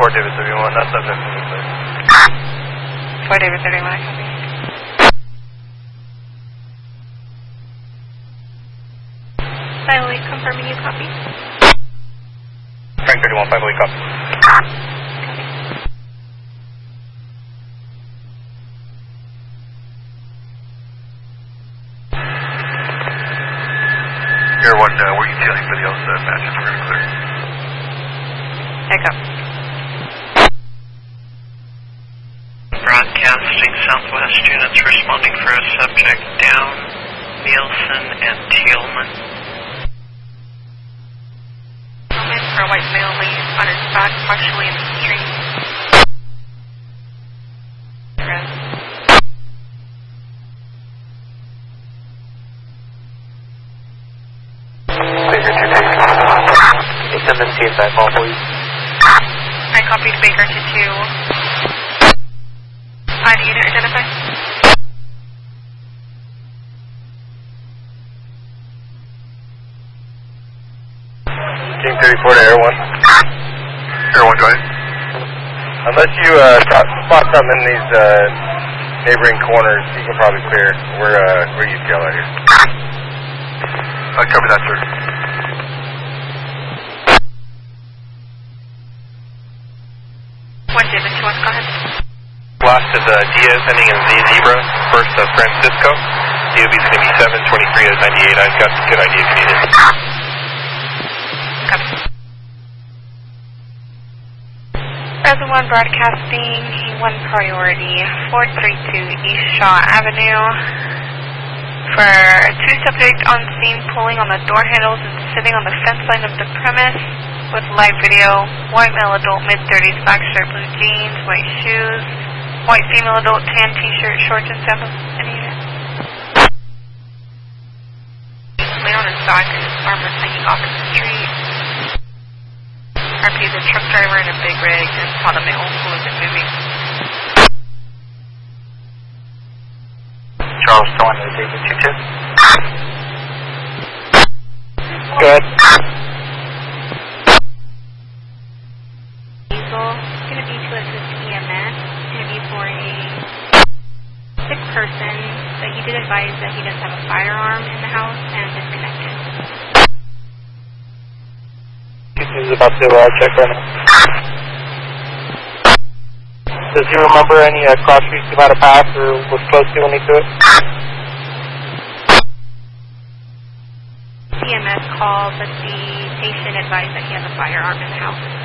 Fort David 31, that's subject to me, please. Fort David 31, I copy. Silent, confirming you copy. Frank 31, 5 Lee, copy. Air 1, we're detailing videos, matches, we're going to clear. Echo. Broadcasting Southwest units responding for a subject down, Nielsen and Thielman. Moment for a white male laid on his back, partially in the street. Baker 2 send them team back call, please. I copied Baker to 2. ID unit identify. Team 34 to Air 1. Air 1, go ahead. Unless you spot something in these neighboring corners, you can probably clear. We're UCL out here. Copy that, sir. One David 2, go ahead. Last is Diaz ending in Z Zebra. First Francisco. DOB is going to be 723 to 98. I've got good idea if you need it. Copy. Reservoir broadcasting, E1 priority, 432 East Shaw Avenue. For 2 subject on scene pulling on the door handles and sitting on the fence line of the premise with live video, white male adult mid-30s, black shirt, blue jeans, white shoes, white female adult tan t-shirt, shorts and sandals. Any unit? Lay on his back and his arm was hanging off in the street. RP is a truck driver in a big rig and saw the male who wasn't moving. Charles, going to David 2-2. Good. Diesel, going to be to assist EMS, going to be for a sick person, but he did advise that he does have a firearm in the house and disconnected. He's about to check right now. Does he remember any cross streets he might have passed or was close to when he threw it? EMS called, but the patient advised that he has a firearm in the house.